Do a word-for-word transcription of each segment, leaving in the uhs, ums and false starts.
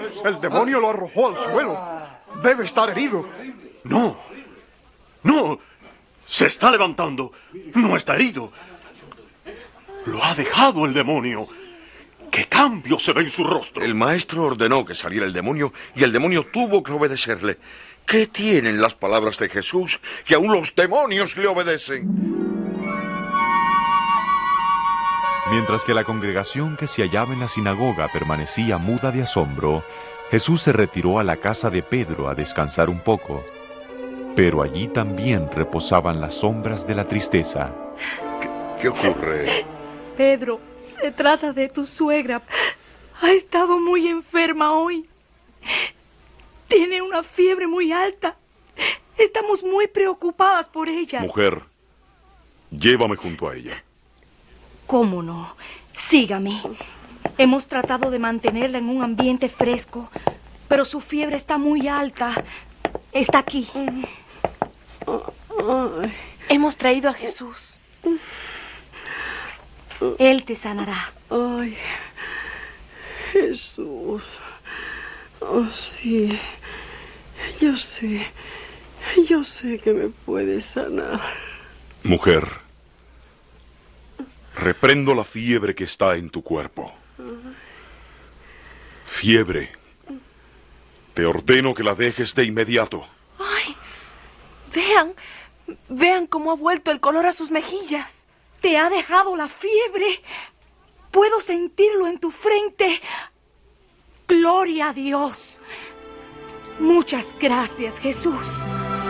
El demonio lo arrojó al suelo. Debe estar herido. No, no, se está levantando. No está herido. Lo ha dejado el demonio. ¡Qué cambio se ve en su rostro! El maestro ordenó que saliera el demonio y el demonio tuvo que obedecerle. ¿Qué tienen las palabras de Jesús que aún los demonios le obedecen? Mientras que la congregación que se hallaba en la sinagoga permanecía muda de asombro, Jesús se retiró a la casa de Pedro a descansar un poco. Pero allí también reposaban las sombras de la tristeza. ¿Qué, qué ocurre? Pedro, se trata de tu suegra. Ha estado muy enferma hoy. Tiene una fiebre muy alta. Estamos muy preocupadas por ella. Mujer, llévame junto a ella. ¿Cómo no? Sígame. Hemos tratado de mantenerla en un ambiente fresco, pero su fiebre está muy alta. Está aquí. Hemos traído a Jesús. Él te sanará. Ay, Jesús. Oh, sí. Yo sé. Yo sé que me puedes sanar. Mujer, reprendo la fiebre que está en tu cuerpo. Fiebre, te ordeno que la dejes de inmediato. Ay, vean, vean cómo ha vuelto el color a sus mejillas. Te ha dejado la fiebre. Puedo sentirlo en tu frente. Gloria a Dios. Muchas gracias, Jesús.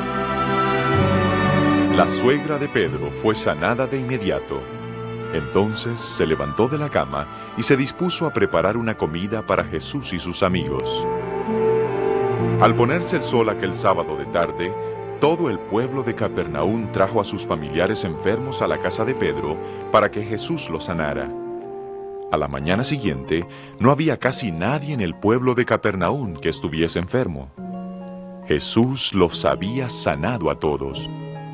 La suegra de Pedro fue sanada de inmediato. Entonces se levantó de la cama y se dispuso a preparar una comida para Jesús y sus amigos. Al ponerse el sol aquel sábado de tarde, todo el pueblo de Capernaum trajo a sus familiares enfermos a la casa de Pedro para que Jesús los sanara. A la mañana siguiente, no había casi nadie en el pueblo de Capernaum que estuviese enfermo. Jesús los había sanado a todos.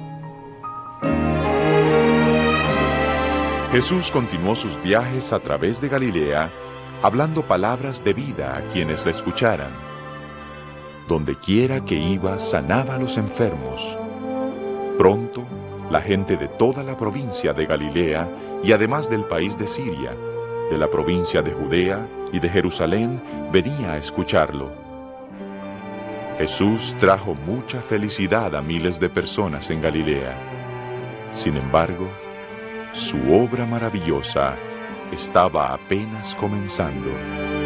Jesús continuó sus viajes a través de Galilea, hablando palabras de vida a quienes le escucharan. Donde quiera que iba, sanaba a los enfermos. Pronto, la gente de toda la provincia de Galilea y además del país de Siria, de la provincia de Judea y de Jerusalén, venía a escucharlo. Jesús trajo mucha felicidad a miles de personas en Galilea. Sin embargo, su obra maravillosa estaba apenas comenzando.